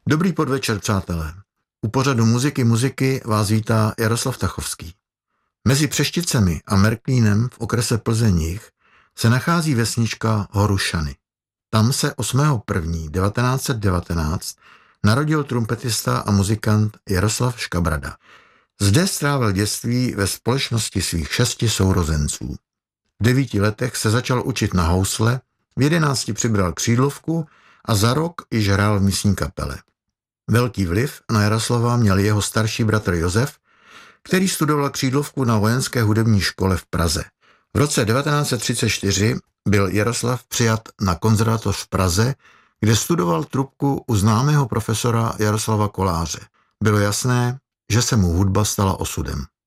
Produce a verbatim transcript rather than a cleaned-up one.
Dobrý podvečer, přátelé. U pořadu Muziky muziky vás vítá Jaroslav Tachovský. Mezi Přešticemi a Merklínem v okrese Plzeňjih se nachází vesnička Horušany. Tam se osmého prvního devatenáct set devatenáct narodil trumpetista a muzikant Jaroslav Škabrada. Zde strávil dětství ve společnosti svých šesti sourozenců. V devíti letech se začal učit na housle, v jedenácti přibral křídlovku a za rok již hrál v místní kapele. Velký vliv na Jaroslava měl jeho starší bratr Josef, který studoval křídlovku na vojenské hudební škole v Praze. V roce devatenáct set třicet čtyři byl Jaroslav přijat na konzervatoř v Praze, kde studoval trubku u známého profesora Jaroslava Koláře. Bylo jasné, že se mu hudba stala osudem.